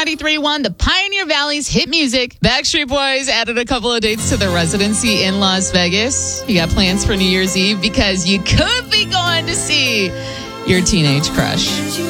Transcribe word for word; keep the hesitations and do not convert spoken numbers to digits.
ninety-three point one, the Pioneer Valley's hit music. Backstreet Boys added a couple of dates to their residency in Las Vegas. You got plans for New Year's Eve because you could be going to see your teenage crush.